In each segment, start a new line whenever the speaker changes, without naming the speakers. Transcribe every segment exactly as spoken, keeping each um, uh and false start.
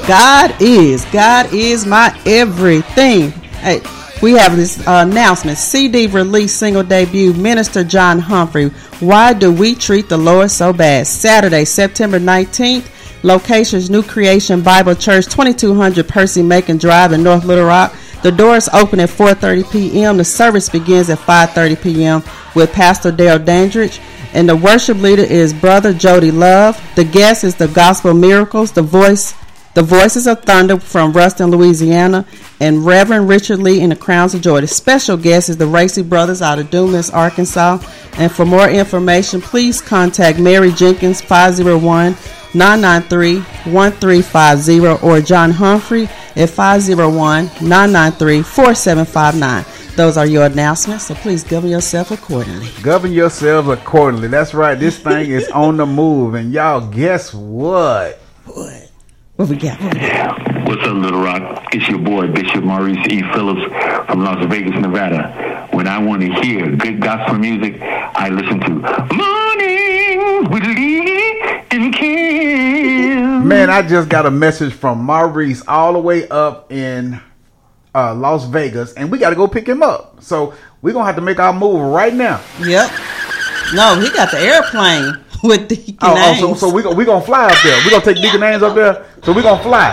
God is. God is my everything. Hey, we have this uh, announcement. C D release single debut, Minister John Humphrey. Why do we treat the Lord so bad? Saturday, September nineteenth. Locations, New Creation Bible Church, twenty-two hundred Percy Macon Drive in North Little Rock. The doors open at four thirty p.m. The service begins at five thirty p.m. with Pastor Dale Dandridge. And the worship leader is Brother Jody Love. The guest is the Gospel Miracles, the voice, the Voices of Thunder from Ruston, Louisiana, and Reverend Richard Lee in the Crowns of Joy. The special guest is the Racy Brothers out of Dumas, Arkansas. And for more information, please contact Mary Jenkins, five oh one, nine nine three, one three five zero, or John Humphrey at five oh one, nine nine three, four seven five nine. Those are your announcements, so please govern yourself accordingly.
Govern yourselves accordingly. That's right. This thing is on the move. And y'all, guess what?
What? What we got? What we got?
What's up, Little Rock? It's your boy, Bishop Maurice E. Phillips from Las Vegas, Nevada. When I want to hear good gospel music, I listen to Morning with Lee and Kim.
Man, I just got a message from Maurice all the way up in uh, Las Vegas, and we got to go pick him up. So we're going to have to make our move right now.
Yep. No, he got the airplane with Deacon
oh,
Ames.
Oh, so, so we're we going to fly up there. We're going to take Deacon Ames up there. So we're going to fly.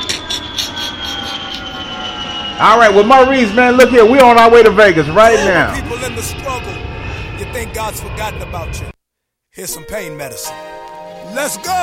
All right, well, Maurice, man, look here. We're on our way to Vegas right now.
People in the struggle, you think God's forgotten about you. Here's some pain medicine. Let's go.